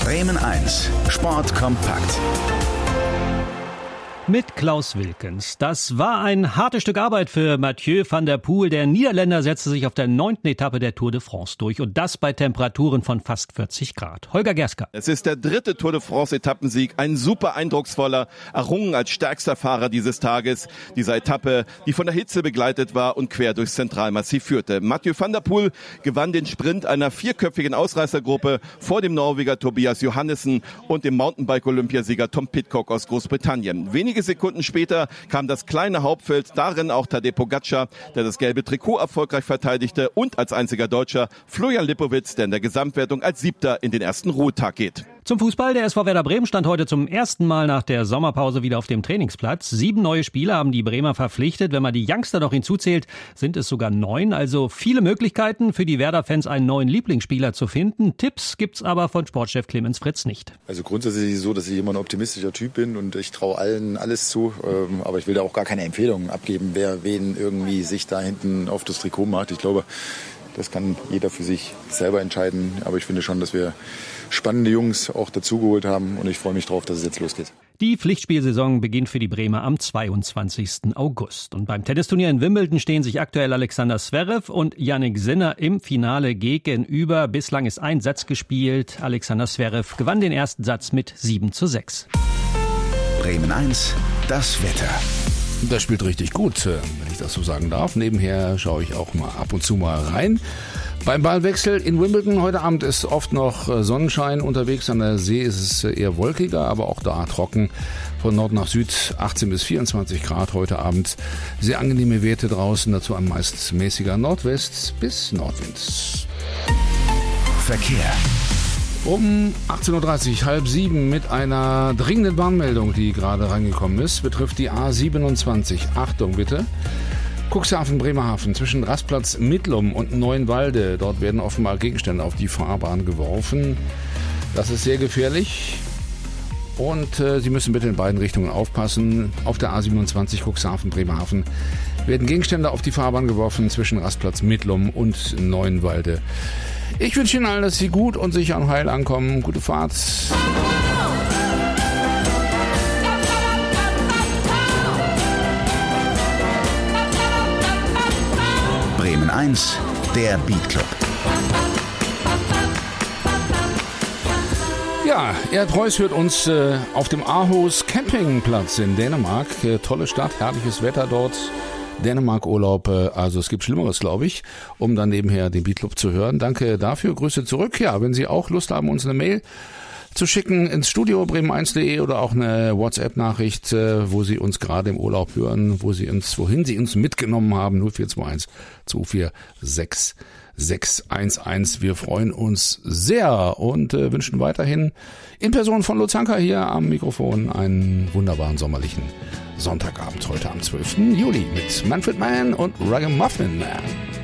Bremen 1, Sport kompakt. Mit Klaus Wilkens. Das war ein hartes Stück Arbeit für Mathieu van der Poel. Der Niederländer setzte sich auf der 9. Etappe der Tour de France durch. Und das bei Temperaturen von fast 40 Grad. Holger Gerska. Es ist der 3. Tour de France-Etappensieg. Ein super eindrucksvoller, errungen als stärkster Fahrer dieses Tages. Dieser Etappe, die von der Hitze begleitet war und quer durchs Zentralmassiv führte. Mathieu van der Poel gewann den Sprint einer 4-köpfigen Ausreißergruppe vor dem Norweger Tobias Johannessen und dem Mountainbike-Olympiasieger Tom Pidcock aus Großbritannien. Wenige Sekunden später kam das kleine Hauptfeld, darin auch Tadej Pogačar, der das gelbe Trikot erfolgreich verteidigte, und als einziger Deutscher Florian Lipowitz, der in der Gesamtwertung als 7. in den ersten Ruhetag geht. Zum Fußball. Der SV Werder Bremen stand heute zum ersten Mal nach der Sommerpause wieder auf dem Trainingsplatz. 7 neue Spieler haben die Bremer verpflichtet. Wenn man die Youngster noch hinzuzählt, sind es sogar 9. Also viele Möglichkeiten für die Werder-Fans, einen neuen Lieblingsspieler zu finden. Tipps gibt's aber von Sportchef Clemens Fritz nicht. Also grundsätzlich ist es so, dass ich immer ein optimistischer Typ bin und ich traue allen alles zu. Aber ich will da auch gar keine Empfehlungen abgeben, wer wen irgendwie sich da hinten auf das Trikot macht. Ich glaube, das kann jeder für sich selber entscheiden. Aber ich finde schon, dass wir spannende Jungs auch dazugeholt haben und ich freue mich drauf, dass es jetzt losgeht. Die Pflichtspielsaison beginnt für die Bremer am 22. August. Und beim Tennisturnier in Wimbledon stehen sich aktuell Alexander Zverev und Jannik Sinner im Finale gegenüber. Bislang ist ein Satz gespielt. Alexander Zverev gewann den ersten Satz mit 7:6. Bremen 1, das Wetter. Das spielt richtig gut, wenn ich das so sagen darf. Nebenher schaue ich auch mal ab und zu mal rein. Beim Ballwechsel in Wimbledon heute Abend ist oft noch Sonnenschein unterwegs. An der See ist es eher wolkiger, aber auch da trocken. Von Nord nach Süd 18 bis 24 Grad heute Abend. Sehr angenehme Werte draußen, dazu ein meist mäßiger Nordwest bis Nordwind. Verkehr. Um 18.30 Uhr, 6:30 mit einer dringenden Warnmeldung, die gerade reingekommen ist, betrifft die A27. Achtung bitte. Cuxhaven, Bremerhaven, zwischen Rastplatz Mittlum und Neuenwalde. Dort werden offenbar Gegenstände auf die Fahrbahn geworfen. Das ist sehr gefährlich. Und Sie müssen bitte in beiden Richtungen aufpassen. Auf der A27 Cuxhaven, Bremerhaven werden Gegenstände auf die Fahrbahn geworfen zwischen Rastplatz Mittlum und Neuenwalde. Ich wünsche Ihnen allen, dass Sie gut und sicher und heil ankommen. Gute Fahrt. Bremen 1, der Beat Club. Ja, Erd Preuß hört uns auf dem Aarhus Campingplatz in Dänemark. Tolle Stadt, herrliches Wetter dort. Dänemark-Urlaub, also es gibt Schlimmeres, glaube ich, um dann nebenher den Beat Club zu hören. Danke dafür, Grüße zurück. Ja, wenn Sie auch Lust haben, uns eine Mail zu schicken ins Studio bremen1.de oder auch eine WhatsApp-Nachricht, wo Sie uns gerade im Urlaub hören, wohin Sie uns mitgenommen haben, 0421 246 611. Wir freuen uns sehr und wünschen weiterhin in Person von Lutz Hanker hier am Mikrofon einen wunderbaren sommerlichen Sonntagabend heute am 12. Juli mit Manfred Mann und Ragamuffin Man.